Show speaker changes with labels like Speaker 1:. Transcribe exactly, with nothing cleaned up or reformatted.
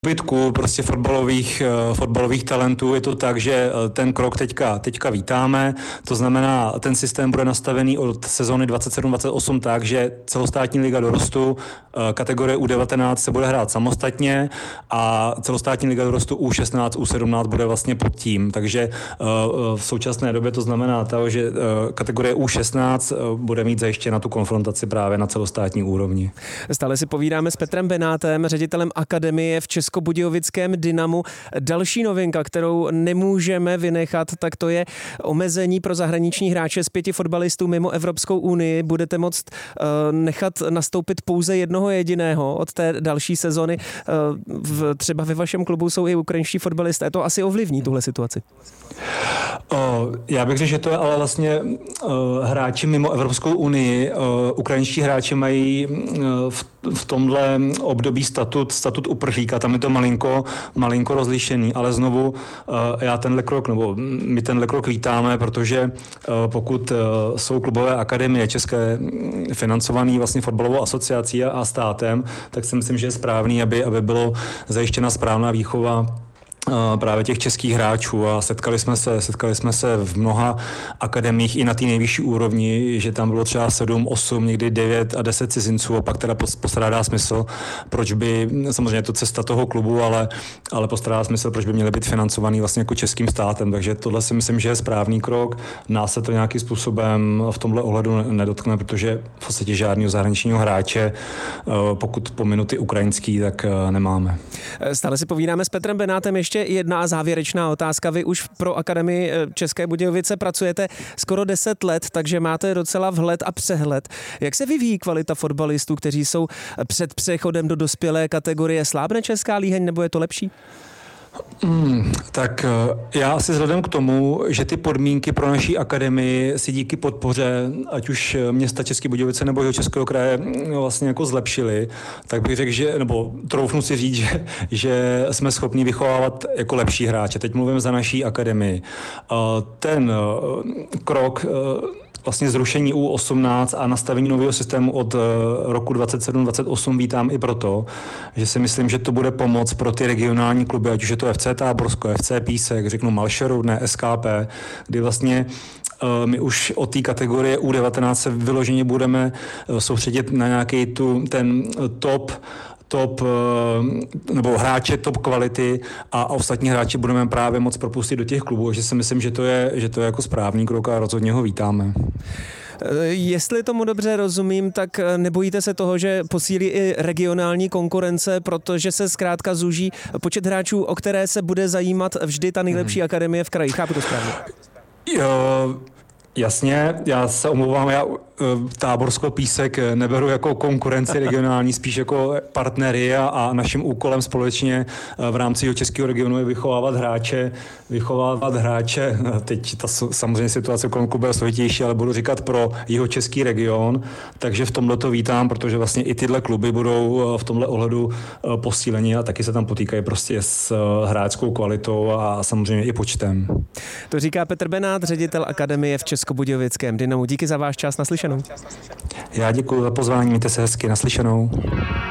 Speaker 1: Bytku prostě fotbalových, fotbalových talentů je to tak, že ten krok teďka, teďka vítáme, to znamená, ten systém bude nastavený od sezóny dvacet sedm dvacet osm tak, že celostátní liga dorostu, kategorie U devatenáct se bude hrát samostatně a celostátní liga dorostu U šestnáct, U sedmnáct bude vlastně pod tím, takže v současné době to znamená to, že kategorie U šestnáct bude mít zajištěna tu konfrontaci právě na celostátní úrovni.
Speaker 2: Stále si povídáme s Petrem Benátem, ředitelem akademie v Českobudějovickém Dynamu. Další novinka, kterou nemůžeme vynechat, tak to je omezení pro zahraniční hráče z pěti fotbalistů mimo Evropskou unii. Budete moct uh, nechat nastoupit pouze jednoho jediného od té další sezony. Uh, v, třeba ve vašem klubu jsou i ukrajinští fotbalisté. To asi ovlivní tuhle situaci.
Speaker 1: O, já bych řekl, že to je ale vlastně uh, hráči mimo Evropskou unii. Uh, ukrajinští hráči mají uh, v, v tomhle období statut, statut uprchlíka. Tam je to malinko, malinko rozlišený, ale znovu uh, já tenhle krok, nebo my tenhle krok vítáme, protože uh, pokud uh, jsou klubové akademie české financované vlastně fotbalovou asociací a, a státem, tak si myslím, že je správný, aby, aby bylo zajištěna správná výchova právě těch českých hráčů a setkali jsme se, setkali jsme se v mnoha akademiích i na té nejvyšší úrovni, že tam bylo třeba sedm, osm, někdy devět a deset cizinců a pak teda postrádá smysl, proč by, samozřejmě to cesta toho klubu, ale, ale postrádá smysl, proč by měly být financovaný vlastně jako českým státem, takže tohle si myslím, že je správný krok. Nás se to nějakým způsobem v tomhle ohledu nedotkne, protože v podstatě žádného zahraničního hráče, pokud pominu ty ukrajinský, tak nemáme.
Speaker 2: Stále si povídáme s Petrem Benátem. Ještě jedna závěrečná otázka. Vy už pro Akademii České Budějovice pracujete skoro deset let, takže máte docela vhled a přehled. Jak se vyvíjí kvalita fotbalistů, kteří jsou před přechodem do dospělé kategorie? Slábne česká líheň nebo je to lepší?
Speaker 1: Hmm, tak já asi vzhledem k tomu, že ty podmínky pro naší akademii si díky podpoře, ať už města České Budějovice nebo jeho Českého kraje vlastně jako zlepšily, tak bych řekl, že, nebo troufnu si říct, že, že jsme schopni vychovávat jako lepší hráče. Teď mluvím za naší akademii. Ten krok vlastně zrušení U osmnáct a nastavení nového systému od roku dvacet sedm dvacet osm vítám i proto, že si myslím, že to bude pomoc pro ty regionální kluby, ať už je to F C Táborsko, F C Písek, řeknu Malšerudné, S K P, kdy vlastně my už od té kategorie U devatenáct se vyloženě budeme soustředit na nějaký tu, ten top top, nebo hráče top kvality a ostatní hráči budeme právě moc propustit do těch klubů, že si myslím, že to je, že to je jako správný krok a rozhodně ho vítáme.
Speaker 2: Jestli tomu dobře rozumím, tak nebojíte se toho, že posílí i regionální konkurence, protože se zkrátka zúží počet hráčů, o které se bude zajímat vždy ta nejlepší hmm. akademie v kraji. Chápu to správně?
Speaker 1: Jo, jasně, já se omlouvám, já Táborsko Písek neberu jako konkurenci regionální, spíš jako partnery a, a naším úkolem společně v rámci jeho českého regionu je vychovávat hráče, vychovávat hráče, teď ta samozřejmě situace kolem klubu je složitější, ale budu říkat pro jeho český region, takže v tomhle to vítám, protože vlastně i tyhle kluby budou v tomhle ohledu posíleni a taky se tam potýkají prostě s hráčskou kvalitou a samozřejmě i počtem.
Speaker 2: To říká Petr Benát, ředitel akademie v Českobudějovickém Dynamu. Díky za váš čas, naslyšenou.
Speaker 1: Já děkuji za pozvání, mějte se hezky, naslyšenou.